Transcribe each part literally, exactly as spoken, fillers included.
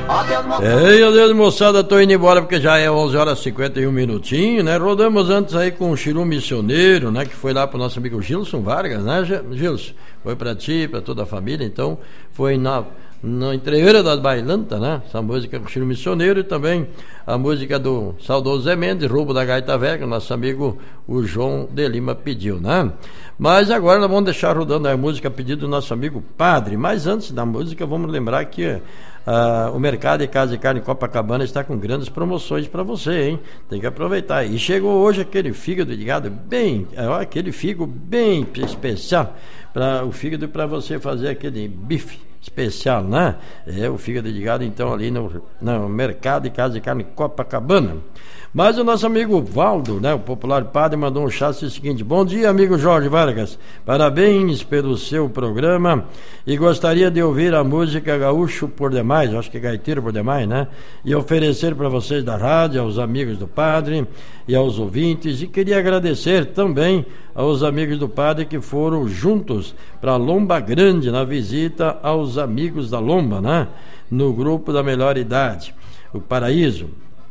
Ei, adeus moçada, tô indo embora porque já é onze horas e cinquenta e um minutinhos, né? Rodamos antes aí com o Chiru Missioneiro, né? Que foi lá pro nosso amigo Gilson Vargas, né, Gilson? Foi pra ti, pra toda a família, então foi na, na entreveira das Bailantas, né? Essa música com o Chiru Missioneiro e também a música do saudoso Zé Mendes, Roubo da Gaita Velha, nosso amigo o João de Lima pediu, né? Mas agora nós vamos deixar rodando a música pedido do nosso amigo Padre, mas antes da música vamos lembrar que Uh, o Mercado de Casa de Carne Copacabana está com grandes promoções para você, hein? Tem que aproveitar. E chegou hoje aquele fígado de gado bem, ó, aquele fígado bem especial para o fígado para você fazer aquele bife especial, né? É o fígado de gado então ali no, no Mercado de Casa de Carne Copacabana. Mas o nosso amigo Valdo, né, o popular padre, mandou um chat o seguinte: bom dia, amigo Jorge Vargas, parabéns pelo seu programa e gostaria de ouvir a música Gaúcho por Demais, acho que é Gaiteiro por Demais, né? E oferecer para vocês da rádio, aos amigos do padre e aos ouvintes, e queria agradecer também aos amigos do padre que foram juntos para Lomba Grande na visita aos amigos da Lomba, né? No grupo da melhor idade, o Paraíso,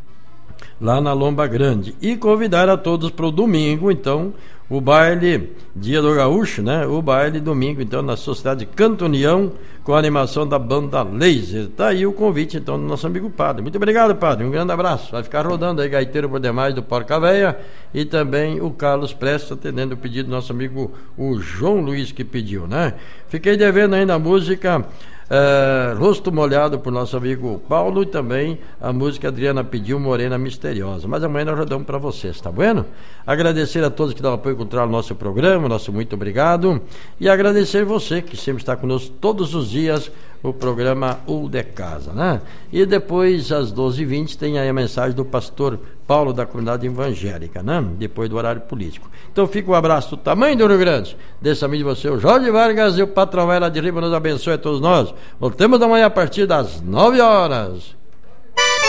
lá na Lomba Grande, e convidar a todos para o domingo, então, o baile Dia do Gaúcho, né? O baile domingo, então, na Sociedade Canto União, com a animação da banda Laser. Tá aí o convite, então, do nosso amigo padre. Muito obrigado, padre, um grande abraço. Vai ficar rodando aí Gaiteiro por Demais do Porca Véia e também o Carlos Prestes atendendo o pedido do nosso amigo o João Luiz que pediu, né? Fiquei devendo ainda a música Uh, Rosto Molhado por nosso amigo Paulo e também a música Adriana pediu, Morena Misteriosa, mas amanhã nós rodamos para vocês, tá bueno? Agradecer a todos que dão apoio cultural ao nosso programa, nosso muito obrigado, e agradecer você que sempre está conosco todos os dias, o programa U de Casa, né? E depois às doze e vinte tem aí a mensagem do pastor Paulo da comunidade evangélica, né? Depois do horário político. Então fica um abraço do tamanho do Rio Grande, desse amigo de você, o Jorge Vargas, e o patrão lá de Riba nos abençoe a todos nós. Voltamos amanhã a partir das nove horas.